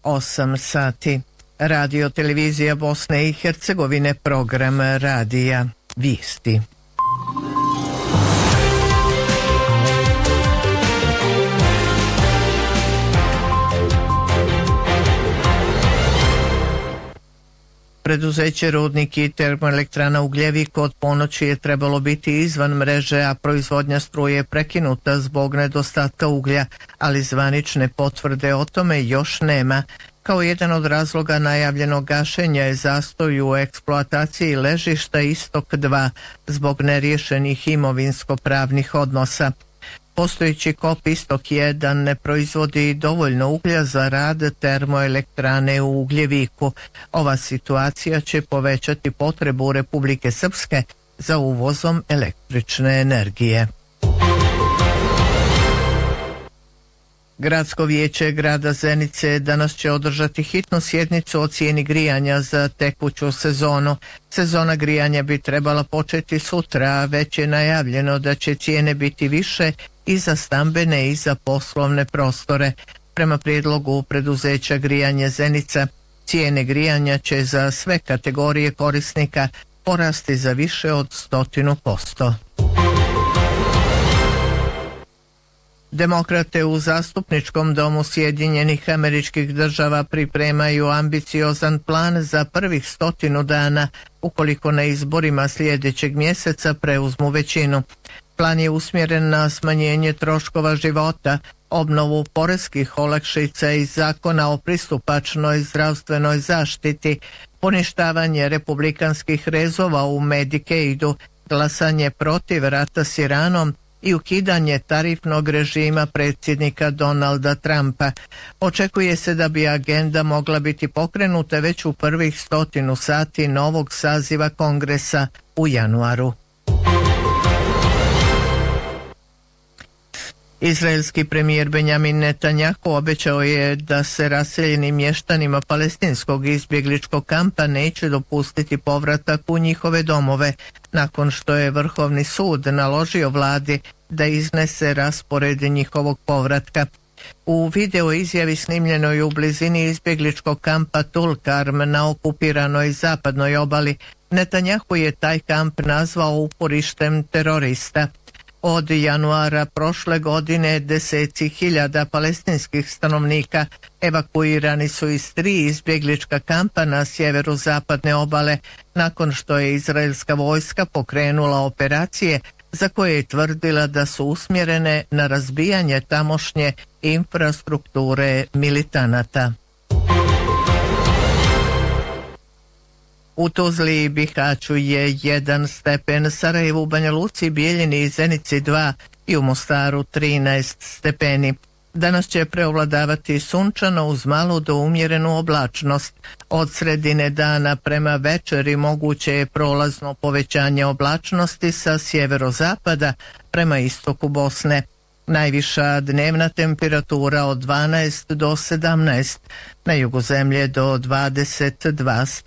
8 sati. Radio televizija Bosne i Hercegovine, program radija Vijesti. Preduzeće Rudnik i termoelektrana Ugljevik od ponoći je trebalo biti izvan mreže, a proizvodnja struje je prekinuta zbog nedostatka uglja, ali zvanične potvrde o tome još nema. Kao jedan od razloga najavljenog gašenja je zastoj u eksploataciji ležišta Istok 2 zbog neriješenih imovinsko-pravnih odnosa. Postojeći kop Istok 1 ne proizvodi dovoljno uglja za rad termoelektrane u Ugljeviku. Ova situacija će povećati potrebu Republike Srpske za uvozom električne energije. Gradsko vijeće grada Zenice danas će održati hitnu sjednicu o cijeni grijanja za tekuću sezonu. Sezona grijanja bi trebala početi sutra, a već je najavljeno da će cijene biti više i za stambene i za poslovne prostore. Prema prijedlogu preduzeća Grijanje Zenica, cijene grijanja će za sve kategorije korisnika porasti za više od 100%. Demokrate u Zastupničkom domu Sjedinjenih Američkih Država pripremaju ambiciozan plan za prvih 100 dana ukoliko na izborima sljedećeg mjeseca preuzmu većinu. Plan je usmjeren na smanjenje troškova života, obnovu poreskih olakšica i zakona o pristupačnoj zdravstvenoj zaštiti, poništavanje republikanskih rezova u Medicaidu, glasanje protiv rata s Iranom i ukidanje tarifnog režima predsjednika Donalda Trumpa. Očekuje se da bi agenda mogla biti pokrenuta već u prvih 100 sati novog saziva Kongresa u januaru. Izraelski premijer Benjamin Netanjahu obećao je da se raseljenim mještanima palestinskog izbjegličkog kampa neće dopustiti povratak u njihove domove, nakon što je Vrhovni sud naložio vladi da iznese raspored njihovog povratka. U video izjavi snimljenoj u blizini izbjegličkog kampa Tulkarm na okupiranoj zapadnoj obali, Netanjahu je taj kamp nazvao uporištem terorista. Od januara prošle godine deseci hiljada palestinskih stanovnika evakuirani su iz 3 izbjeglička kampa na sjeveru zapadne obale nakon što je izraelska vojska pokrenula operacije za koje je tvrdila da su usmjerene na razbijanje tamošnje infrastrukture militanata. U Tuzli i Bihaću je 1 stepen, Sarajevu, Banja Luci, Bijeljini i Zenici 2 i u Mostaru 13 stepeni. Danas će preovladavati sunčano uz malu do umjerenu oblačnost. Od sredine dana prema večeri moguće je prolazno povećanje oblačnosti sa sjeverozapada prema istoku Bosne. Najviša dnevna temperatura od 12 do 17, na jugu zemlje do 22 stepena.